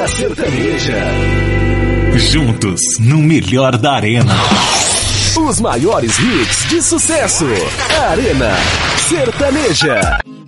Arena Sertaneja. Juntos, no melhor da arena. Os maiores hits de sucesso. Arena Sertaneja.